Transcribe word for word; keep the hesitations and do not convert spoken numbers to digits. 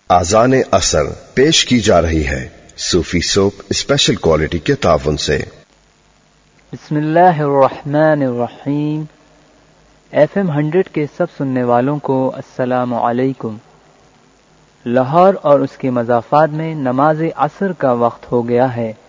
आजान असर पेश की जा रही है सूफी सोप स्पेशल क्वालिटी के ताउन से। बिस्मिल्लाहिर्रहमानिर्रहीम। एफ एम हंड्रेड के सब सुनने वालों को अस्सलामु अलैकुम। लाहौर और उसके मज़ाफ़ात में नमाज असर का वक्त हो गया है।